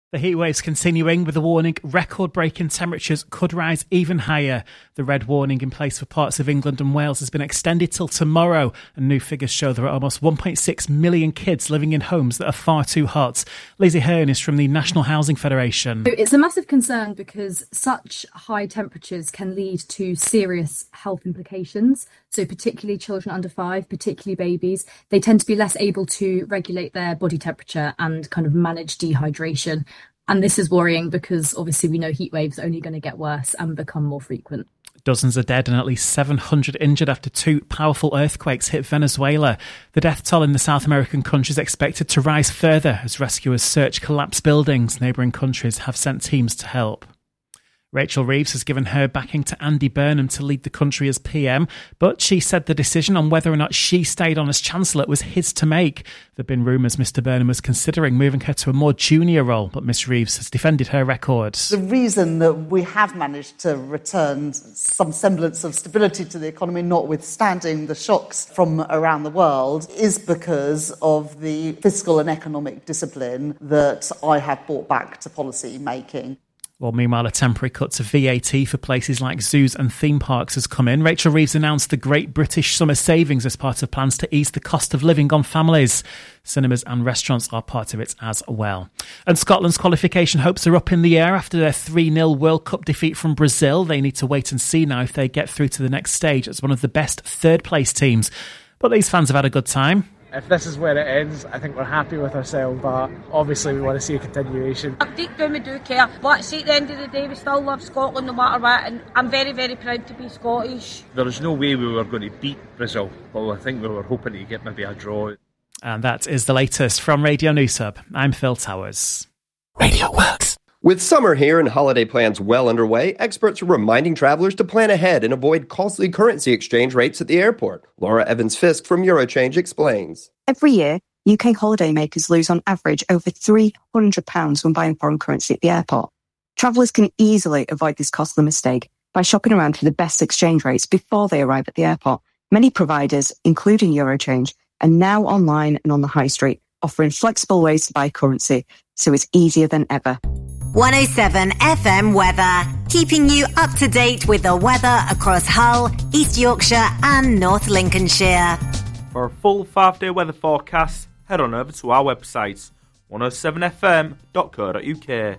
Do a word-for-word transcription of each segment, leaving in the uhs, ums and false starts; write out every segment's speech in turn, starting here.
The heatwave's continuing with the warning record-breaking temperatures could rise even higher. The red warning in place for parts of England and Wales has been extended till tomorrow, and new figures show there are almost one point six million kids living in homes that are far too hot. Lizzie Hearn is from the National Housing Federation. It's a massive concern because such high temperatures can lead to serious health implications. So particularly children under five, particularly babies, they tend to be less able to regulate their body temperature and kind of manage dehydration. And this is worrying because obviously we know heat waves are only going to get worse and become more frequent. Dozens are dead and at least seven hundred injured after two powerful earthquakes hit Venezuela. The death toll in the South American country is expected to rise further as rescuers search collapsed buildings. Neighbouring countries have sent teams to help. Rachel Reeves has given her backing to Andy Burnham to lead the country as P M, but she said the decision on whether or not she stayed on as Chancellor was his to make. There have been rumours Mr Burnham was considering moving her to a more junior role, but Miss Reeves has defended her record. The reason that we have managed to return some semblance of stability to the economy, notwithstanding the shocks from around the world, is because of the fiscal and economic discipline that I have brought back to policy making. Well, meanwhile, a temporary cut to V A T for places like zoos and theme parks has come in. Rachel Reeves announced the Great British Summer Savings as part of plans to ease the cost of living on families. Cinemas and restaurants are part of it as well. And Scotland's qualification hopes are up in the air after their three nil World Cup defeat from Brazil. They need to wait and see now if they get through to the next stage as one of the best third-place teams. But these fans have had a good time. If this is where it ends, I think we're happy with ourselves, but obviously we want to see a continuation. Deep down we do care, but see, at the end of the day we still love Scotland no matter what, and I'm very, very proud to be Scottish. There was no way we were going to beat Brazil, but I think we were hoping to get maybe a draw. And that is the latest from Radio Newshub. I'm Phil Towers. Radio Works. With summer here and holiday plans well underway, experts are reminding travellers to plan ahead and avoid costly currency exchange rates at the airport. Laura Evans-Fisk from Eurochange explains. Every year, U K holidaymakers lose on average over three hundred pounds when buying foreign currency at the airport. Travellers can easily avoid this costly mistake by shopping around for the best exchange rates before they arrive at the airport. Many providers, including Eurochange, are now online and on the high street, offering flexible ways to buy currency, so it's easier than ever. one oh seven F M weather, keeping you up to date with the weather across Hull, East Yorkshire and North Lincolnshire. For a full five-day weather forecast, head on over to our website, one oh seven f m dot co dot u k.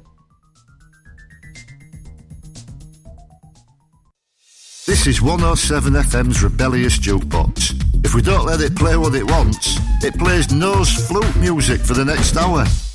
This is one oh seven F M's Rebellious Jukebox. If we don't let it play what it wants, it plays nose flute music for the next hour.